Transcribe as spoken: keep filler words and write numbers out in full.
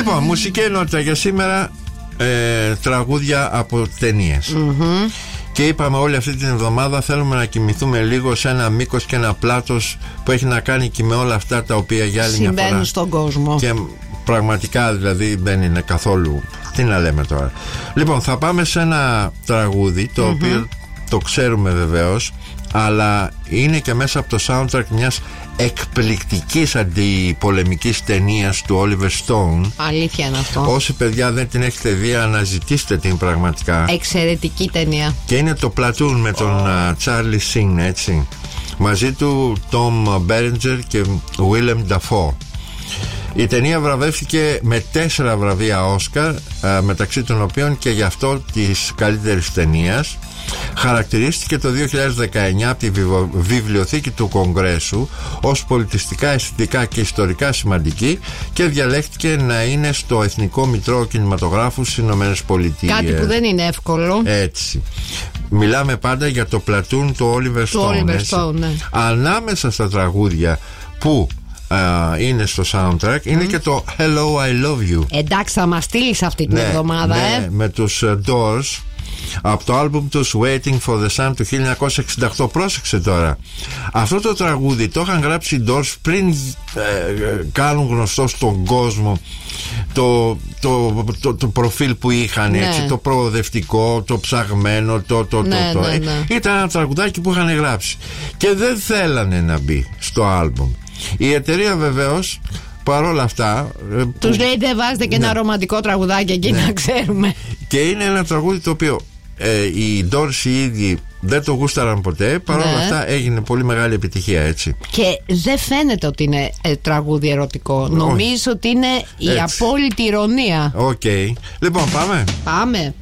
Λοιπόν, μουσική ενότητα για σήμερα, ε, τραγούδια από ταινίες. Mm-hmm. Και είπαμε όλη αυτή την εβδομάδα θέλουμε να κοιμηθούμε λίγο σε ένα μήκος και ένα πλάτος που έχει να κάνει και με όλα αυτά τα οποία για άλλη μια φορά συμβαίνουν στον κόσμο. Και πραγματικά δηλαδή δεν είναι καθόλου. Τι να λέμε τώρα. Λοιπόν, θα πάμε σε ένα τραγούδι το mm-hmm. οποίο το ξέρουμε βεβαίως, αλλά είναι και μέσα από το soundtrack μιας εκπληκτικής αντιπολεμικής ταινίας του Oliver Stone. Αλήθεια είναι αυτό. Όσοι παιδιά δεν την έχετε δει, αναζητήστε την πραγματικά. Εξαιρετική ταινία. Και είναι το Platoon με τον oh. uh, Charlie Sheen, έτσι. Μαζί του Tom Berenger και Willem Dafoe. Η ταινία βραβεύτηκε με τέσσερα βραβεία Όσκαρ, μεταξύ των οποίων και γι' αυτό της καλύτερης ταινίας. Χαρακτηρίστηκε το δύο χιλιάδες δεκαεννιά από τη Βιβλιοθήκη του Κογκρέσου ως πολιτιστικά, αισθητικά και ιστορικά σημαντική και διαλέχθηκε να είναι στο Εθνικό Μητρό Κινηματογράφου στις Ηνωμένες Πολιτείες. Κάτι που δεν είναι εύκολο. Έτσι. Μιλάμε πάντα για το Platoon του Oliver Stone. Oliver Stone, ναι. Ανάμεσα στα τραγούδια που Uh, είναι στο soundtrack mm. είναι και το Hello I Love You. Εντάξει, θα μας στείλεις αυτή την ναι, εβδομάδα, ναι, ε? με τους uh, Doors από το άλμπουμ τους Waiting for the Sun του χίλια εννιακόσια εξήντα οκτώ. Πρόσεξε τώρα, αυτό το τραγούδι το είχαν γράψει οι Doors πριν ε, κάνουν γνωστό στον κόσμο το, το, το, το προφίλ που είχαν, ναι. έτσι, το προοδευτικό, το ψαγμένο, το, το, ναι, το, το. Ναι, ναι. Ε, ήταν ένα τραγουδάκι που είχαν γράψει και δεν θέλανε να μπει στο άλμπουμ. Η εταιρεία βεβαίως παρόλα αυτά τους που... λέει δεν βάζετε και ναι. ένα ρομαντικό τραγουδάκι εκεί, ναι. να ξέρουμε. Και είναι ένα τραγούδι το οποίο ε, οι Doors οι ίδιοι δεν το γούσταραν ποτέ. Παρόλα ναι. αυτά έγινε πολύ μεγάλη επιτυχία, έτσι. Και δεν φαίνεται ότι είναι ε, τραγούδι ερωτικό. Νομίζω ότι είναι η έτσι. απόλυτη ηρωνία. Οκ. Okay. Λοιπόν, πάμε. Πάμε.